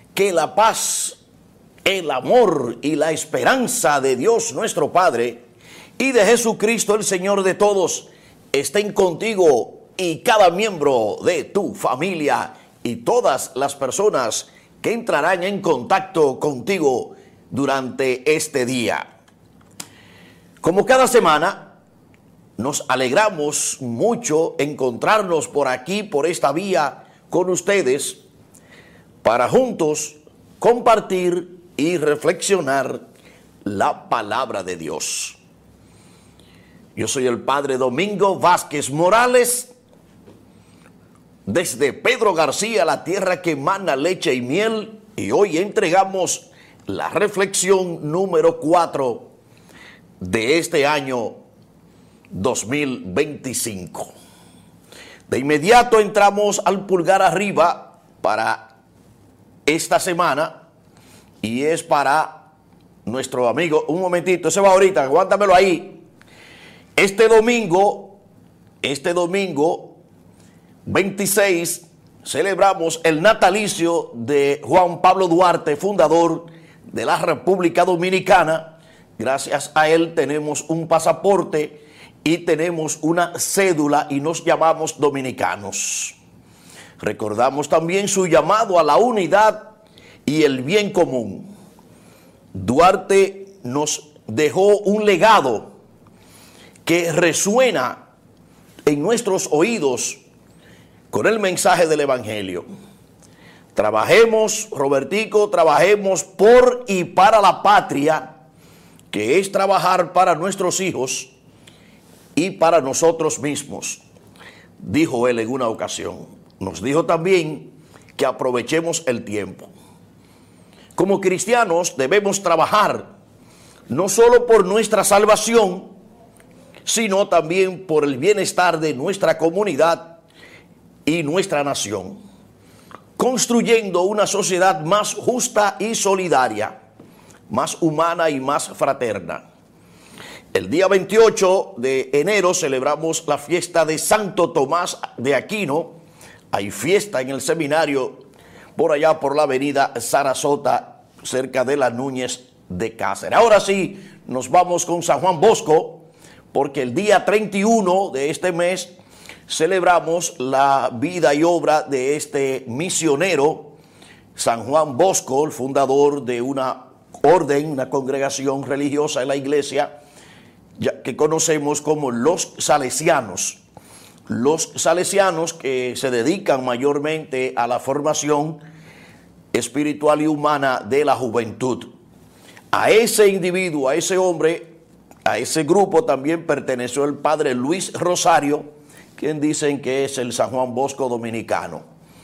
Que la paz, el amor y la esperanza de Dios nuestro Padre y de Jesucristo el Señor de todos estén contigo y cada miembro de tu familia y todas las personas que entrarán en contacto contigo durante este día. Como cada semana, nos alegramos mucho encontrarnos por aquí, por esta vía, con ustedes, para juntos compartir y reflexionar la palabra de Dios. Yo soy el Padre Domingo Vázquez Morales, desde Pedro García, la tierra que emana leche y miel, y hoy entregamos la reflexión número 4 de este año 2025. De inmediato entramos al pulgar arriba para esta semana y es para nuestro amigo. Un momentito, ese va ahorita, aguántamelo ahí. Este domingo 26 celebramos el natalicio de Juan Pablo Duarte, fundador de la República Dominicana. Gracias a él tenemos un pasaporte y tenemos una cédula y nos llamamos dominicanos. Recordamos también su llamado a la unidad y el bien común. Duarte nos dejó un legado que resuena en nuestros oídos con el mensaje del Evangelio. Trabajemos, Robertico, trabajemos por y para la patria, que es trabajar para nuestros hijos y para nosotros mismos, dijo él en una ocasión. Nos dijo también que aprovechemos el tiempo. Como cristianos debemos trabajar no solo por nuestra salvación, sino también por el bienestar de nuestra comunidad y nuestra nación, construyendo una sociedad más justa y solidaria, más humana y más fraterna. El día 28 de enero celebramos la fiesta de Santo Tomás de Aquino. Hay fiesta en el seminario por allá por la avenida Sarasota, cerca de la Núñez de Cáceres. Ahora sí, nos vamos con San Juan Bosco, porque el día 31 de este mes celebramos la vida y obra de este misionero, San Juan Bosco, el fundador de una orden, una congregación religiosa en la iglesia, que conocemos como los salesianos. Los salesianos que se dedican mayormente a la formación espiritual y humana de la juventud. A ese individuo, a ese hombre, a ese grupo también perteneció el padre Luis Rosario, quien dicen que es el San Juan Bosco dominicano.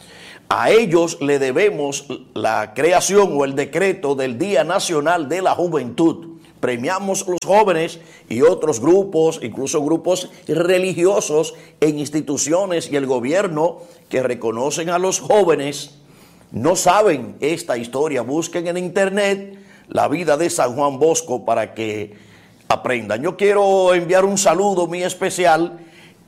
A ellos le debemos la creación o el decreto del Día Nacional de la Juventud. Premiamos a los jóvenes y otros grupos, incluso grupos religiosos en instituciones y el gobierno que reconocen a los jóvenes. No saben esta historia, busquen en internet la vida de San Juan Bosco para que aprendan. Yo quiero enviar un saludo muy especial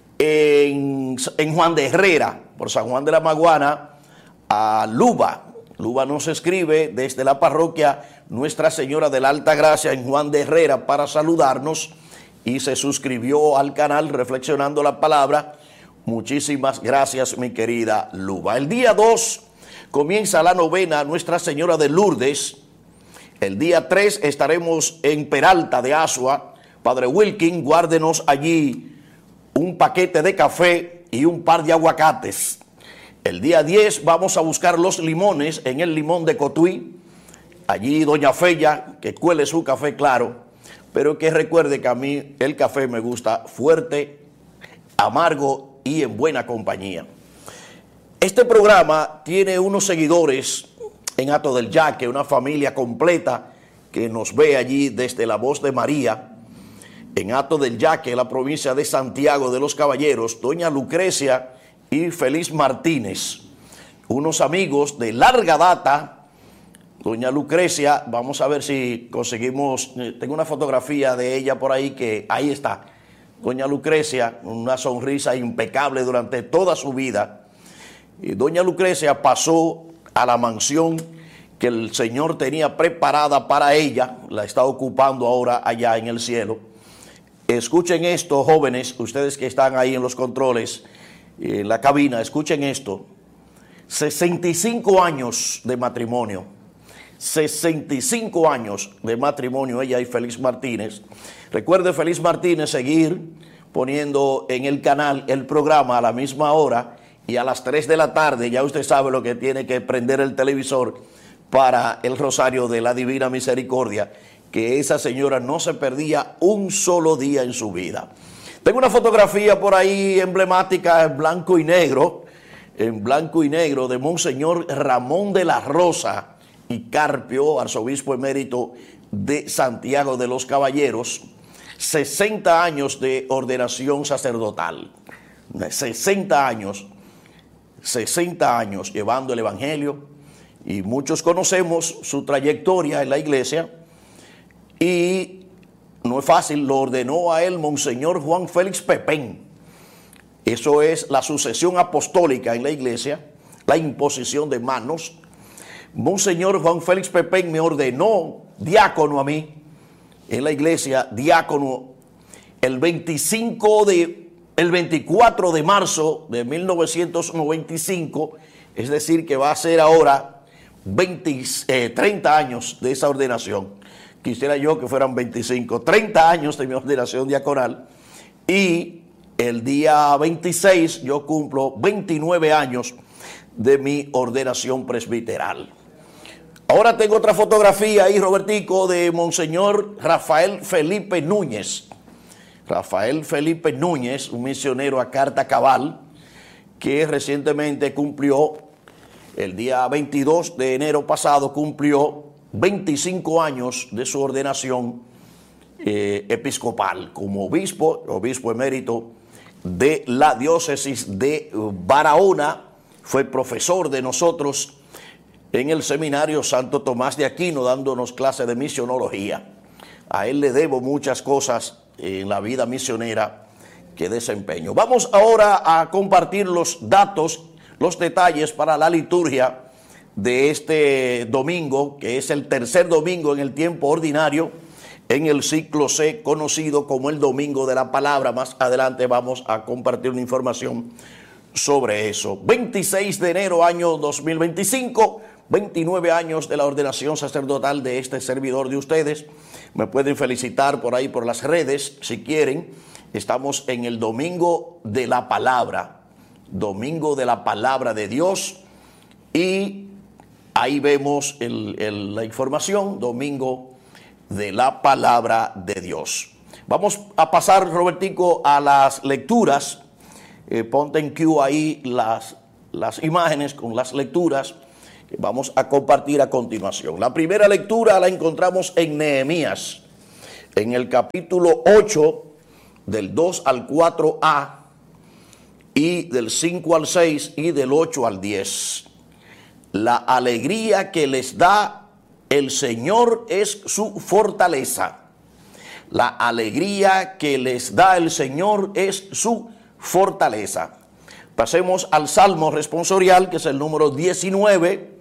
en Juan de Herrera, por San Juan de la Maguana, a Luba. Luba nos escribe desde la parroquia Nuestra Señora de la Alta Gracia en Juan de Herrera para saludarnos y se suscribió al canal Reflexionando la Palabra. Muchísimas gracias, mi querida Luba. El día 2 comienza la novena Nuestra Señora de Lourdes. El día 3 estaremos en Peralta de Asua. Padre Wilkin, guárdenos allí un paquete de café y un par de aguacates. El día 10 vamos a buscar los limones en el Limón de Cotuí. Allí doña Fella, que cuele su café claro, pero que recuerde que a mí el café me gusta fuerte, amargo y en buena compañía. Este programa tiene unos seguidores en Hato del Yaque, una familia completa que nos ve allí desde La Voz de María, en Hato del Yaque, la provincia de Santiago de los Caballeros, doña Lucrecia y Feliz Martínez, unos amigos de larga data. Doña Lucrecia, vamos a ver si conseguimos, tengo una fotografía de ella por ahí, que ahí está, doña Lucrecia, una sonrisa impecable durante toda su vida. Y doña Lucrecia pasó a la mansión que el Señor tenía preparada para ella, la está ocupando ahora allá en el cielo. Escuchen esto, jóvenes, ustedes que están ahí en los controles, en la cabina, escuchen esto. 65 años de matrimonio. 65 años de matrimonio, ella y Félix Martínez. Recuerde, Félix Martínez, seguir poniendo en el canal el programa a la misma hora y a las 3 de la tarde, ya usted sabe lo que tiene que prender el televisor para el Rosario de la Divina Misericordia, que esa señora no se perdía un solo día en su vida. Tengo una fotografía por ahí emblemática en blanco y negro de Monseñor Ramón de la Rosa y Carpio, arzobispo emérito de Santiago de los Caballeros, 60 años de ordenación sacerdotal, 60 años llevando el Evangelio, y muchos conocemos su trayectoria en la iglesia, y no es fácil, lo ordenó a él Monseñor Juan Félix Pepén. Eso es la sucesión apostólica en la iglesia, la imposición de manos. Monseñor Juan Félix Pepén me ordenó diácono a mí en la iglesia, diácono, el 24 de marzo de 1995, es decir, que va a ser ahora 30 años de esa ordenación. Quisiera yo que fueran 25, 30 años de mi ordenación diaconal, y el día 26 yo cumplo 29 años de mi ordenación presbiteral. Ahora tengo otra fotografía ahí, Robertico, de Monseñor Rafael Felipe Núñez. Rafael Felipe Núñez, un misionero a carta cabal, que recientemente cumplió, el día 22 de enero pasado, cumplió 25 años de su ordenación episcopal como obispo emérito de la diócesis de Barahona. Fue profesor de nosotros en el seminario Santo Tomás de Aquino, dándonos clase de misionología. A él le debo muchas cosas en la vida misionera que desempeño. Vamos ahora a compartir los datos, los detalles para la liturgia de este domingo, que es el tercer domingo en el tiempo ordinario en el ciclo C, conocido como el Domingo de la Palabra. Más adelante vamos a compartir una información sobre eso. 26 de enero año 2025, 29 años de la ordenación sacerdotal de este servidor de ustedes. Me pueden felicitar por ahí por las redes si quieren. Estamos en el Domingo de la Palabra, Domingo de la Palabra de Dios, y ahí vemos la información, Domingo de la Palabra de Dios. Vamos a pasar, Robertico, a las lecturas. Ponte en Q ahí las imágenes con las lecturas que vamos a compartir a continuación. La primera lectura la encontramos en Nehemías, en el capítulo 8, del 2 al 4a, y del 5 al 6 y del 8 al 10. La alegría que les da el Señor es su fortaleza. La alegría que les da el Señor es su fortaleza. Pasemos al Salmo responsorial, que es el número 19.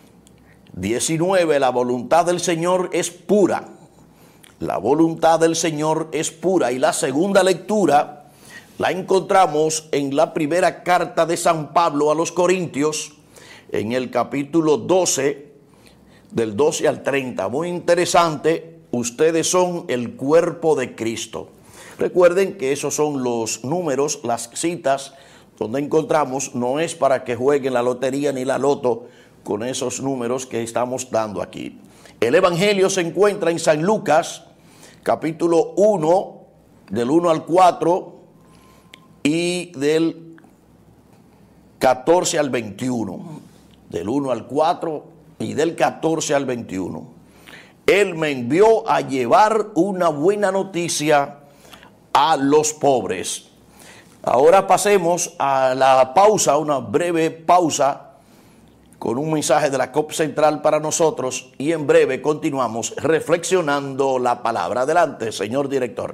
19, la voluntad del Señor es pura. La voluntad del Señor es pura. Y la segunda lectura la encontramos en la primera carta de San Pablo a los Corintios, en el capítulo 12, del 12 al 30. Muy interesante. Ustedes son el cuerpo de Cristo. Recuerden que esos son los números, las citas donde encontramos. No es para que jueguen la lotería ni la loto con esos números que estamos dando aquí. El Evangelio se encuentra en San Lucas, capítulo 1, del 1 al 4 y del 14 al 21. Del 1 al 4 y del 14 al 21. Él me envió a llevar una buena noticia a los pobres. Ahora pasemos a la pausa, una breve pausa, con un mensaje de la COP Central para nosotros, y en breve continuamos reflexionando la palabra. Adelante, señor director.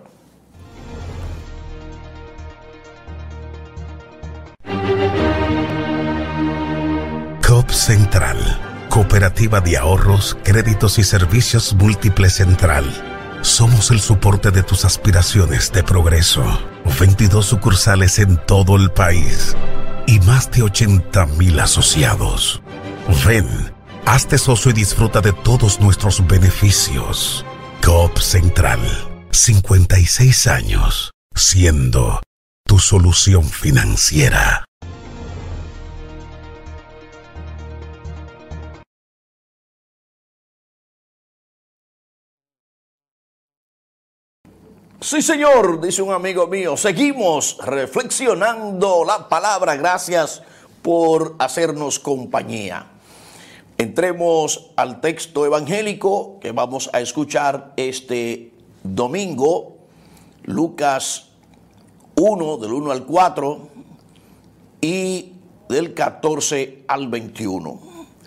COP Central, Cooperativa de Ahorros, Créditos y Servicios Múltiples Central. Somos el soporte de tus aspiraciones de progreso. 22 sucursales en todo el país y más de 80,000 asociados. Ven, hazte socio y disfruta de todos nuestros beneficios. Coop Central, 56 años, siendo tu solución financiera. Sí, señor, dice un amigo mío, seguimos reflexionando la palabra. Gracias por hacernos compañía. Entremos al texto evangélico que vamos a escuchar este domingo, Lucas 1, del 1 al 4 y del 14 al 21.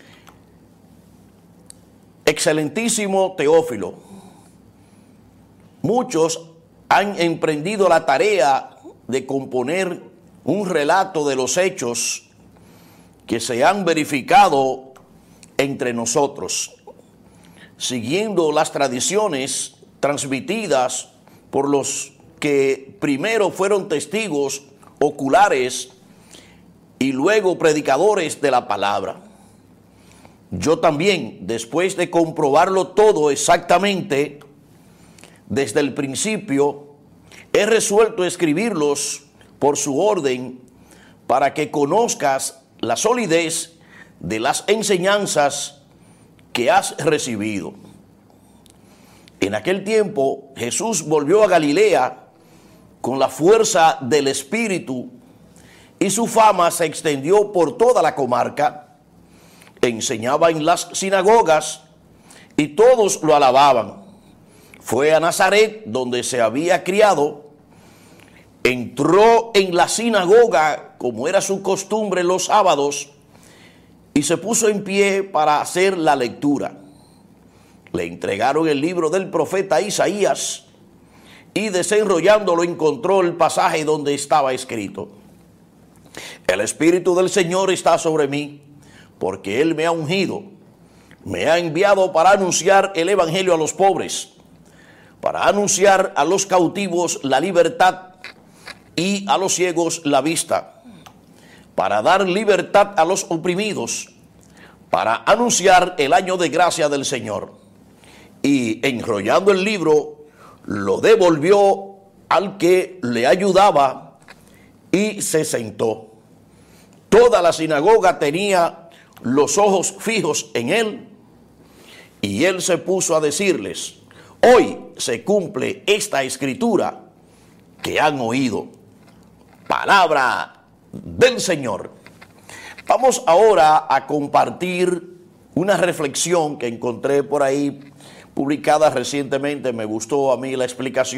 Excelentísimo Teófilo, muchos han emprendido la tarea de componer un relato de los hechos que se han verificado entre nosotros, siguiendo las tradiciones transmitidas por los que primero fueron testigos oculares y luego predicadores de la palabra. Yo también, después de comprobarlo todo exactamente, desde el principio, he resuelto escribirlos por su orden para que conozcas la solidez de las enseñanzas que has recibido. En aquel tiempo, Jesús volvió a Galilea con la fuerza del Espíritu y su fama se extendió por toda la comarca. Enseñaba en las sinagogas y todos lo alababan. Fue a Nazaret, donde se había criado, entró en la sinagoga, como era su costumbre los sábados, y se puso en pie para hacer la lectura. Le entregaron el libro del profeta Isaías, y desenrollándolo encontró el pasaje donde estaba escrito: El Espíritu del Señor está sobre mí, porque Él me ha ungido, me ha enviado para anunciar el evangelio a los pobres, para anunciar a los cautivos la libertad y a los ciegos la vista, para dar libertad a los oprimidos, para anunciar el año de gracia del Señor. Y enrollando el libro, lo devolvió al que le ayudaba y se sentó. Toda la sinagoga tenía los ojos fijos en él, y él se puso a decirles: Hoy se cumple esta escritura que han oído. Palabra del Señor. Vamos ahora a compartir una reflexión que encontré por ahí, publicada recientemente. Me gustó a mí la explicación.